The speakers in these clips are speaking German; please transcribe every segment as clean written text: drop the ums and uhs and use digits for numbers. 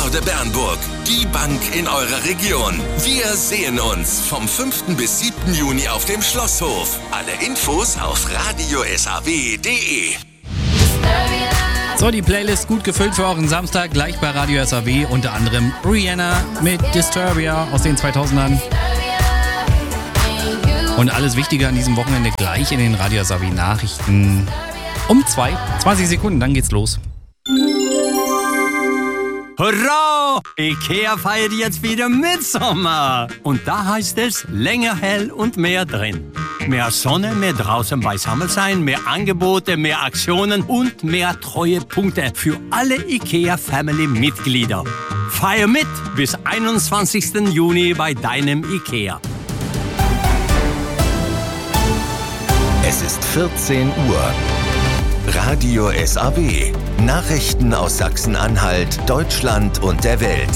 Börde Bernburg, die Bank in eurer Region. Wir sehen uns vom 5. bis 7. Juni auf dem Schlosshof. Alle Infos auf radiosaw.de. So, die Playlist gut gefüllt für euren Samstag, gleich bei Radio SAW, unter anderem Rihanna mit Disturbia aus den 2000ern. Und alles Wichtige an diesem Wochenende gleich in den Radio SAW Nachrichten um 20 Sekunden, dann geht's los. Hurra! IKEA feiert jetzt wieder Mitsommer. Und da heißt es länger hell und mehr drin. Mehr Sonne, mehr draußen beisammen sein, mehr Angebote, mehr Aktionen und mehr Treuepunkte für alle IKEA-Family-Mitglieder. Feier mit bis 21. Juni bei deinem IKEA. Es ist 14 Uhr. Radio SAW. Nachrichten aus Sachsen-Anhalt, Deutschland und der Welt.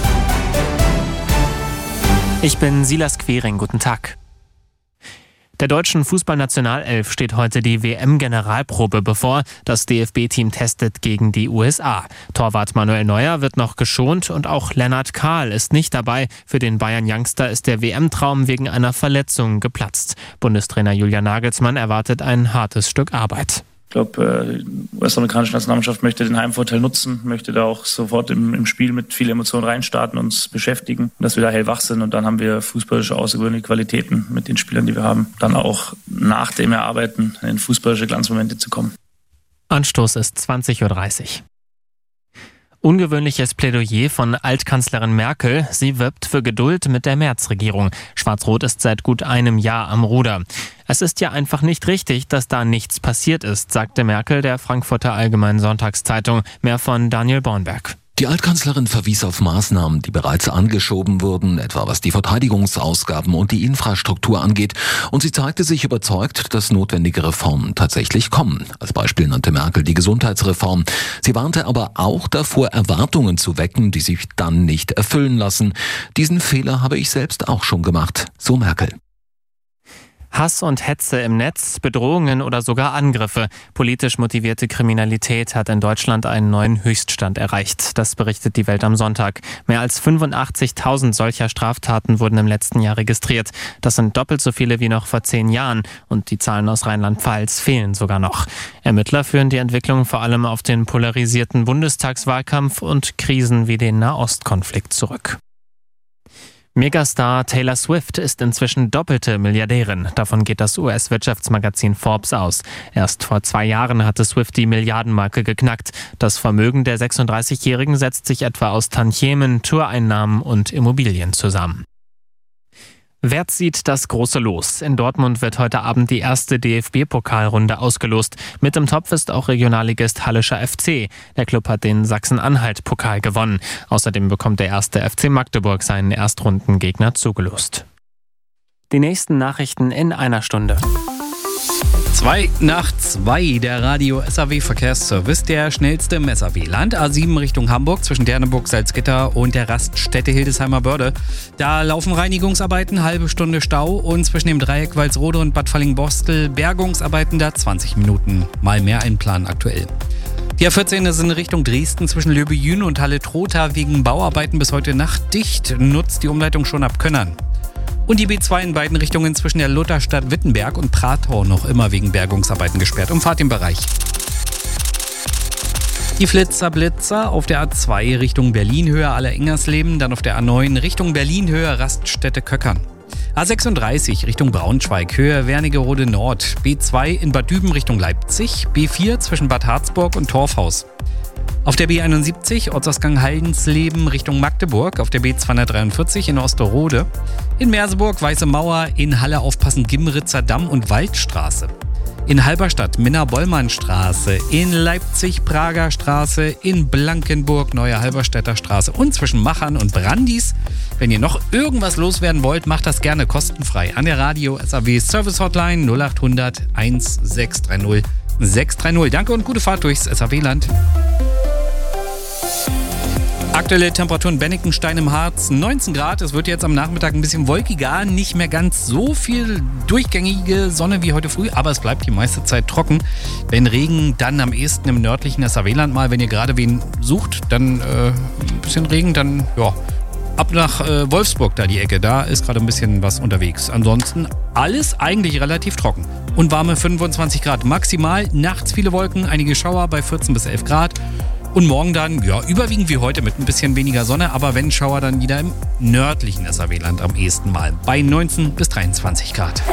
Ich bin Silas Quering, guten Tag. Der deutschen Fußballnationalelf steht heute die WM-Generalprobe bevor. Das DFB-Team testet gegen die USA. Torwart Manuel Neuer wird noch geschont und auch Lennart Kahl ist nicht dabei. Für den Bayern-Youngster ist der WM-Traum wegen einer Verletzung geplatzt. Bundestrainer Julian Nagelsmann erwartet ein hartes Stück Arbeit. Ich glaube, die US-amerikanische Nationalmannschaft möchte den Heimvorteil nutzen, möchte da auch sofort im Spiel mit viel Emotion reinstarten, uns beschäftigen, dass wir da hellwach sind und dann haben wir fußballische außergewöhnliche Qualitäten mit den Spielern, die wir haben, dann auch nach dem Erarbeiten in fußballische Glanzmomente zu kommen. Anstoß ist 20.30 Uhr. Ungewöhnliches Plädoyer von Altkanzlerin Merkel. Sie wirbt für Geduld mit der Merz-Regierung. Schwarz-Rot ist seit gut einem Jahr am Ruder. Es ist ja einfach nicht richtig, dass da nichts passiert ist, sagte Merkel der Frankfurter Allgemeinen Sonntagszeitung. Mehr von Daniel Bornberg. Die Altkanzlerin verwies auf Maßnahmen, die bereits angeschoben wurden, etwa was die Verteidigungsausgaben und die Infrastruktur angeht. Und sie zeigte sich überzeugt, dass notwendige Reformen tatsächlich kommen. Als Beispiel nannte Merkel die Gesundheitsreform. Sie warnte aber auch davor, Erwartungen zu wecken, die sich dann nicht erfüllen lassen. Diesen Fehler habe ich selbst auch schon gemacht, so Merkel. Hass und Hetze im Netz, Bedrohungen oder sogar Angriffe. Politisch motivierte Kriminalität hat in Deutschland einen neuen Höchststand erreicht. Das berichtet die Welt am Sonntag. Mehr als 85.000 solcher Straftaten wurden im letzten Jahr registriert. Das sind doppelt so viele wie noch vor 10 Jahren. Und die Zahlen aus Rheinland-Pfalz fehlen sogar noch. Ermittler führen die Entwicklung vor allem auf den polarisierten Bundestagswahlkampf und Krisen wie den Nahostkonflikt zurück. Megastar Taylor Swift ist inzwischen doppelte Milliardärin. Davon geht das US-Wirtschaftsmagazin Forbes aus. Erst vor 2 Jahren hatte Swift die Milliardenmarke geknackt. Das Vermögen der 36-Jährigen setzt sich etwa aus Tantiemen, Toureinnahmen und Immobilien zusammen. Wer zieht das große Los? In Dortmund wird heute Abend die erste DFB-Pokalrunde ausgelost. Mit im Topf ist auch Regionalligist Hallischer FC. Der Club hat den Sachsen-Anhalt-Pokal gewonnen. Außerdem bekommt der erste FC Magdeburg seinen Erstrundengegner zugelost. Die nächsten Nachrichten in einer Stunde. 2:02, der Radio SAW Verkehrsservice, der schnellste im SAW-Land. A7 Richtung Hamburg zwischen Derneburg, Salzgitter und der Raststätte Hildesheimer Börde. Da laufen Reinigungsarbeiten, halbe Stunde Stau und zwischen dem Dreieck Walsrode und Bad Falling-Borstel Bergungsarbeiten da 20 Minuten. Mal mehr einplanen aktuell. Die A14 ist in Richtung Dresden zwischen Löbejün und Halle-Trotha wegen Bauarbeiten bis heute Nacht dicht. Nutzt die Umleitung schon ab Könnern. Und die B2 in beiden Richtungen zwischen der Lutherstadt Wittenberg und Prathau noch immer wegen Bergungsarbeiten gesperrt. Umfahrt im Bereich. Die Flitzer-Blitzer auf der A2 Richtung Berlin-Höhe Aller-Ingersleben, dann auf der A9 Richtung Berlin-Höhe Raststätte Köckern. A36 Richtung Braunschweig, Höhe Wernigerode Nord. B2 in Bad Düben Richtung Leipzig. B4 zwischen Bad Harzburg und Torfhaus. Auf der B71 Ortsausgang Haldensleben Richtung Magdeburg, auf der B243 in Osterode, in Merseburg Weiße Mauer, in Halle aufpassen Gimritzer Damm und Waldstraße, in Halberstadt Minna-Bollmann-Straße, in Leipzig Prager Straße, in Blankenburg Neue Halberstädter Straße und zwischen Machern und Brandis. Wenn ihr noch irgendwas loswerden wollt, macht das gerne kostenfrei an der Radio SAW Service Hotline 0800 1630 630. Danke und gute Fahrt durchs SAW-Land. Aktuelle Temperaturen Bennikenstein im Harz 19 Grad. Es wird jetzt am Nachmittag ein bisschen wolkiger, nicht mehr ganz so viel durchgängige Sonne wie heute früh, aber es bleibt die meiste Zeit trocken. Wenn Regen, dann am ehesten im nördlichen SAW-Land mal. Wenn ihr gerade wen sucht, dann ein bisschen Regen, dann ja, ab nach Wolfsburg da die Ecke. Da ist gerade ein bisschen was unterwegs. Ansonsten alles eigentlich relativ trocken. Und warme 25 Grad maximal. Nachts viele Wolken, einige Schauer bei 14 bis 11 Grad. Und morgen dann, ja, überwiegend wie heute mit ein bisschen weniger Sonne, aber wenn Schauer dann wieder im nördlichen SAW-Land am ehesten mal bei 19 bis 23 Grad.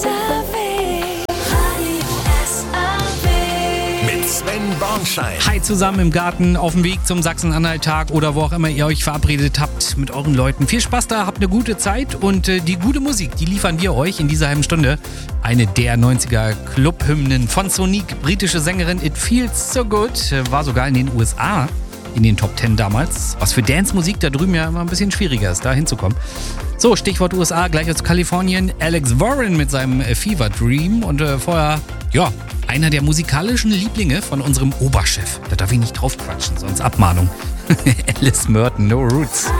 Mit Sven Bornschein. Hi zusammen im Garten, auf dem Weg zum Sachsen-Anhalt-Tag oder wo auch immer ihr euch verabredet habt mit euren Leuten. Viel Spaß da, habt eine gute Zeit und die gute Musik, die liefern wir euch in dieser halben Stunde. Eine der 90er Clubhymnen von Sonique, britische Sängerin It Feels So Good, war sogar in den USA in den Top 10 damals. Was für Dance-Musik da drüben ja immer ein bisschen schwieriger ist, da hinzukommen. So, Stichwort USA, gleich aus Kalifornien. Alex Warren mit seinem Fever Dream und vorher, ja, einer der musikalischen Lieblinge von unserem Oberchef. Da darf ich nicht drauf quatschen, sonst Abmahnung. Alice Merton, No Roots.